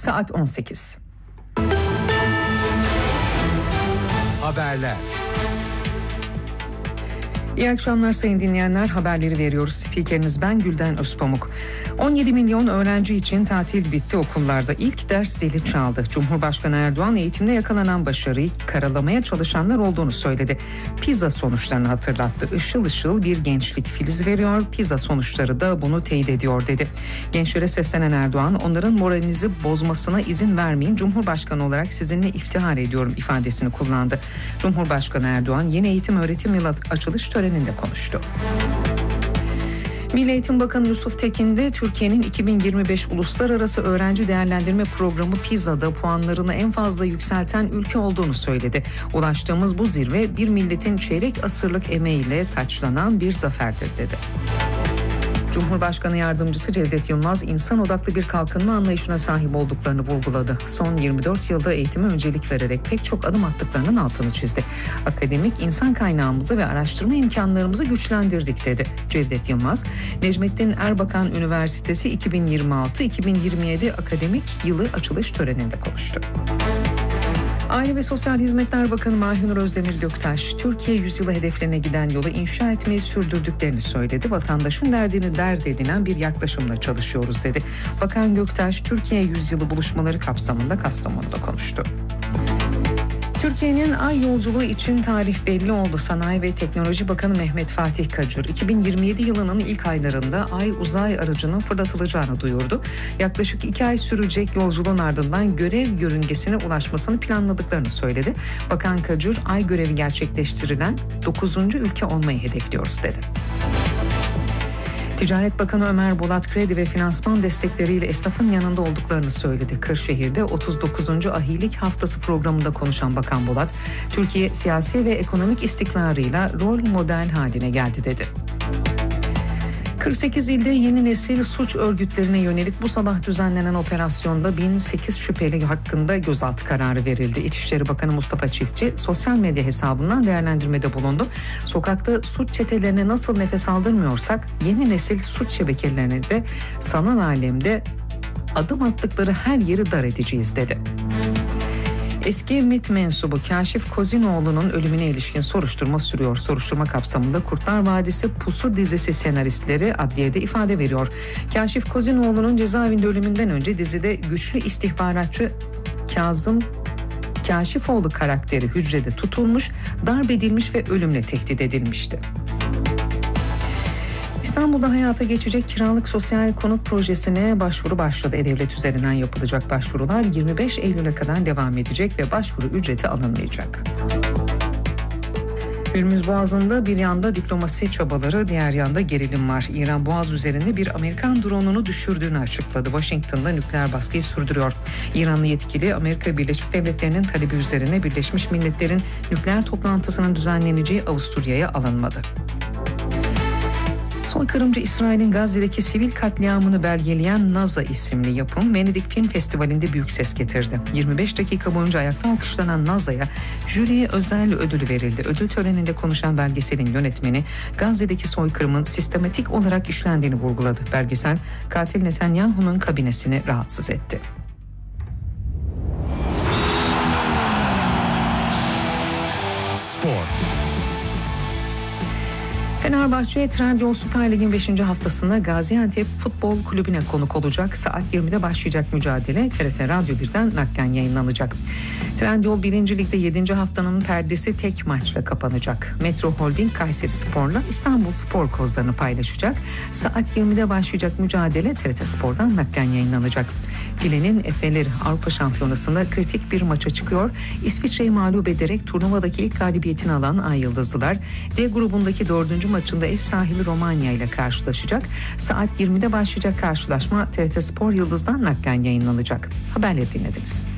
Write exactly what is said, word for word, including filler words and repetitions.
saat on sekiz. Haberler. İyi akşamlar sayın dinleyenler, haberleri veriyoruz. Spikeriniz ben Gülden Özpamuk. on yedi milyon öğrenci için tatil bitti okullarda. İlk ders zili çaldı. Cumhurbaşkanı Erdoğan eğitimde yakalanan başarıyı karalamaya çalışanlar olduğunu söyledi. PISA sonuçlarını hatırlattı. Işıl ışıl bir gençlik filiz veriyor. PISA sonuçları da bunu teyit ediyor dedi. Gençlere seslenen Erdoğan, onların moralinizi bozmasına izin vermeyin. Cumhurbaşkanı olarak sizinle iftihar ediyorum ifadesini kullandı. Cumhurbaşkanı Erdoğan yeni eğitim öğretim yılı açılış töreninde konuştu. Milli Eğitim Bakanı Yusuf Tekin de Türkiye'nin iki bin yirmi beş Uluslararası Öğrenci Değerlendirme Programı PISA'da puanlarını en fazla yükselten ülke olduğunu söyledi. Ulaştığımız bu zirve bir milletin çeyrek asırlık emeğiyle taçlanan bir zaferdir dedi. Cumhurbaşkanı Yardımcısı Cevdet Yılmaz, insan odaklı bir kalkınma anlayışına sahip olduklarını vurguladı. Son yirmi dört yılda eğitime öncelik vererek pek çok adım attıklarının altını çizdi. Akademik insan kaynağımızı ve araştırma imkanlarımızı güçlendirdik dedi. Cevdet Yılmaz, Necmettin Erbakan Üniversitesi iki bin yirmi altı iki bin yirmi yedi akademik yılı açılış töreninde konuştu. Aile ve Sosyal Hizmetler Bakanı Mahir Özdemir Göktaş, Türkiye yüzyılı hedeflerine giden yolu inşa etmeyi sürdürdüklerini söyledi. Vatandaşın derdini dert edinen bir yaklaşımla çalışıyoruz dedi. Bakan Göktaş, Türkiye yüzyılı buluşmaları kapsamında Kastamonu'da konuştu. Türkiye'nin ay yolculuğu için tarih belli oldu. Sanayi ve Teknoloji Bakanı Mehmet Fatih Kacır, iki bin yirmi yedi yılının ilk aylarında ay uzay aracının fırlatılacağını duyurdu. Yaklaşık iki ay sürecek yolculuğun ardından görev yörüngesine ulaşmasını planladıklarını söyledi. Bakan Kacır, ay görevi gerçekleştirilen dokuzuncu ülke olmayı hedefliyoruz dedi. Ticaret Bakanı Ömer Bolat, kredi ve finansman destekleriyle esnafın yanında olduklarını söyledi. Kırşehir'de otuz dokuzuncu Ahilik Haftası programında konuşan Bakan Bolat, Türkiye siyasi ve ekonomik istikrarıyla rol model haline geldi dedi. kırk sekiz ilde yeni nesil suç örgütlerine yönelik bu sabah düzenlenen operasyonda bin sekiz şüpheli hakkında gözaltı kararı verildi. İçişleri Bakanı Mustafa Çiftçi sosyal medya hesabından değerlendirmede bulundu. Sokakta suç çetelerine nasıl nefes aldırmıyorsak yeni nesil suç şebekelerine de sanal alemde adım attıkları her yeri dar edeceğiz dedi. Eski MİT mensubu Kaşif Kozinoğlu'nun ölümüne ilişkin soruşturma sürüyor. Soruşturma kapsamında Kurtlar Vadisi Pusu dizisi senaristleri adliyede ifade veriyor. Kaşif Kozinoğlu'nun cezaevinde ölümünden önce dizide güçlü istihbaratçı Kazım Kaşifoğlu karakteri hücrede tutulmuş, darp edilmiş ve ölümle tehdit edilmişti. İstanbul'da hayata geçecek kiralık sosyal konut projesine başvuru başladı. E-Devlet üzerinden yapılacak başvurular yirmi beş Eylül'e kadar devam edecek ve başvuru ücreti alınmayacak. Hürmüz Boğazı'nda bir yanda diplomasi çabaları, diğer yanda gerilim var. İran Boğaz üzerinde bir Amerikan drone'unu düşürdüğünü açıkladı. Washington'da nükleer baskıyı sürdürüyor. İranlı yetkili, Amerika Birleşik Devletleri'nin talebi üzerine Birleşmiş Milletler'in nükleer toplantısının düzenleneceği Avusturya'ya alınmadı. Soykırımcı İsrail'in Gazze'deki sivil katliamını belgeleyen NASA isimli yapım Venedik Film Festivali'nde büyük ses getirdi. yirmi beş dakika boyunca ayakta alkışlanan NASA'ya jüriye özel ödül verildi. Ödül töreninde konuşan belgeselin yönetmeni Gazze'deki soykırımın sistematik olarak işlendiğini vurguladı. Belgesel katil Netanyahu'nun kabinesini rahatsız etti. Spor. Fenerbahçe Trendyol Süper Lig'in beşinci haftasında Gaziantep Futbol Kulübü'ne konuk olacak. Saat yirmide başlayacak mücadele T R T Radyo birden naklen yayınlanacak. Trendyol birinci Lig'de yedinci haftanın perdesi tek maçla kapanacak. Metro Holding Kayserispor'la İstanbul Spor kozlarını paylaşacak. Saat yirmide başlayacak mücadele T R T Spor'dan naklen yayınlanacak. Filenin Efeleri Avrupa Şampiyonası'nda kritik bir maça çıkıyor. İsviçre'yi mağlup ederek turnuvadaki ilk galibiyetini alan Ay Yıldızlılar D grubundaki dördüncü maçında ev sahibi Romanya ile karşılaşacak. Saat yirmide başlayacak karşılaşma T R T Spor Yıldız'dan naklen yayınlanacak. Haberleri dinlediniz.